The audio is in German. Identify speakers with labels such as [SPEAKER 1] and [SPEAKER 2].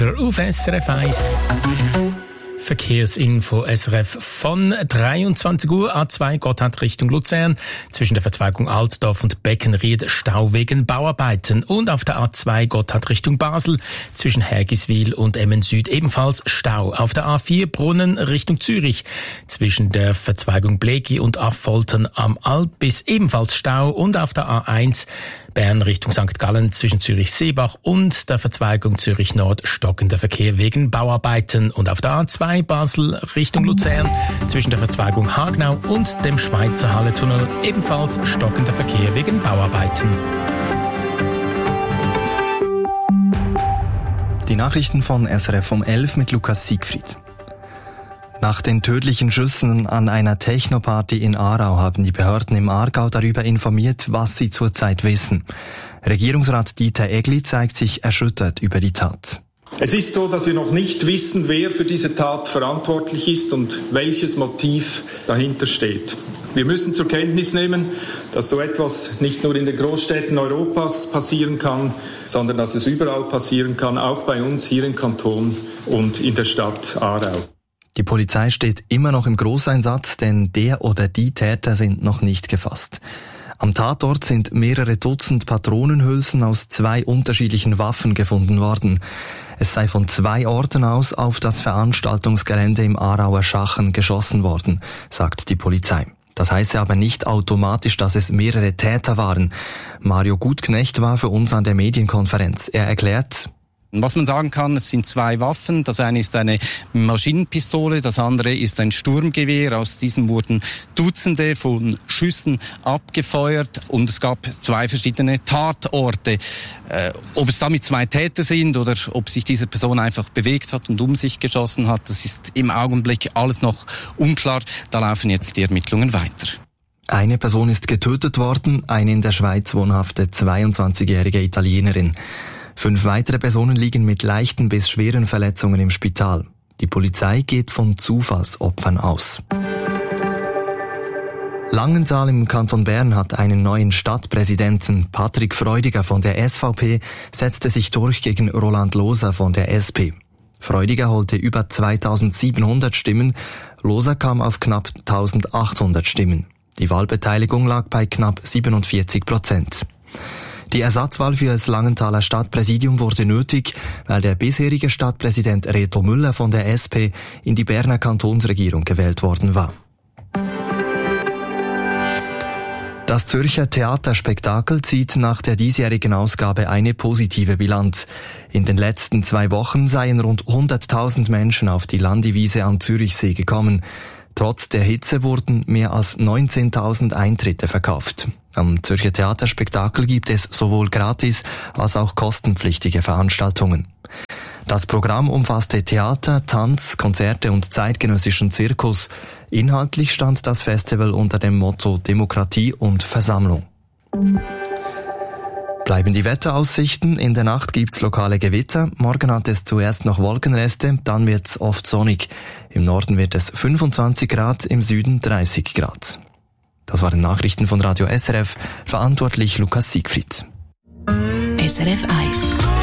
[SPEAKER 1] Auf SRF 1. Verkehrsinfo SRF von 23 Uhr. A2 Gotthard Richtung Luzern. Zwischen der Verzweigung Altdorf und Beckenried Stau wegen Bauarbeiten. Und auf der A2 Gotthard Richtung Basel. Zwischen Hergiswil und Emmen Süd ebenfalls Stau. Auf der A4 Brunnen Richtung Zürich. Zwischen der Verzweigung Blegi und Affoltern am Albis ebenfalls Stau. Und auf der A1 Bern Richtung St. Gallen zwischen Zürich-Seebach und der Verzweigung Zürich-Nord stockender Verkehr wegen Bauarbeiten. Und auf der A2 Basel Richtung Luzern zwischen der Verzweigung Hagenau und dem Schweizer Halletunnel ebenfalls stockender Verkehr wegen Bauarbeiten.
[SPEAKER 2] Die Nachrichten von SRF um 11 mit Lukas Siegfried. Nach den tödlichen Schüssen an einer Technoparty in Aarau haben die Behörden im Aargau darüber informiert, was sie zurzeit wissen. Regierungsrat Dieter Egli zeigt sich erschüttert über die Tat.
[SPEAKER 3] Es ist so, dass wir noch nicht wissen, wer für diese Tat verantwortlich ist und welches Motiv dahinter steht. Wir müssen zur Kenntnis nehmen, dass so etwas nicht nur in den Großstädten Europas passieren kann, sondern dass es überall passieren kann, auch bei uns hier im Kanton und in der Stadt Aarau.
[SPEAKER 2] Die Polizei steht immer noch im Großeinsatz, denn der oder die Täter sind noch nicht gefasst. Am Tatort sind mehrere Dutzend Patronenhülsen aus 2 unterschiedlichen Waffen gefunden worden. Es sei von 2 Orten aus auf das Veranstaltungsgelände im Aarauer Schachen geschossen worden, sagt die Polizei. Das heiße aber nicht automatisch, dass es mehrere Täter waren. Mario Gutknecht war für uns an der Medienkonferenz. Er erklärt:
[SPEAKER 4] Was man sagen kann, es sind 2 Waffen. Das eine ist eine Maschinenpistole, das andere ist ein Sturmgewehr. Aus diesem wurden Dutzende von Schüssen abgefeuert und es gab 2 verschiedene Tatorte. Ob es damit 2 Täter sind oder ob sich diese Person einfach bewegt hat und um sich geschossen hat, das ist im Augenblick alles noch unklar. Da laufen jetzt die Ermittlungen weiter.
[SPEAKER 2] Eine Person ist getötet worden, eine in der Schweiz wohnhafte 22-jährige Italienerin. 5 weitere Personen liegen mit leichten bis schweren Verletzungen im Spital. Die Polizei geht von Zufallsopfern aus. Langenthal im Kanton Bern hat einen neuen Stadtpräsidenten. Patrick Freudiger von der SVP setzte sich durch gegen Roland Loser von der SP. Freudiger holte über 2700 Stimmen, Loser kam auf knapp 1800 Stimmen. Die Wahlbeteiligung lag bei knapp 47%. Die Ersatzwahl für das Langenthaler Stadtpräsidium wurde nötig, weil der bisherige Stadtpräsident Reto Müller von der SP in die Berner Kantonsregierung gewählt worden war. Das Zürcher Theaterspektakel zieht nach der diesjährigen Ausgabe eine positive Bilanz. In den letzten 2 Wochen seien rund 100.000 Menschen auf die Landiwiese am Zürichsee gekommen. Trotz der Hitze wurden mehr als 19.000 Eintritte verkauft. Am Zürcher Theaterspektakel gibt es sowohl gratis als auch kostenpflichtige Veranstaltungen. Das Programm umfasste Theater, Tanz, Konzerte und zeitgenössischen Zirkus. Inhaltlich stand das Festival unter dem Motto Demokratie und Versammlung. Bleiben die Wetteraussichten. In der Nacht gibt's lokale Gewitter. Morgen hat es zuerst noch Wolkenreste, dann wird's oft sonnig. Im Norden wird es 25 Grad, im Süden 30 Grad. Das waren Nachrichten von Radio SRF. Verantwortlich Lukas Siegfried.
[SPEAKER 5] SRF 1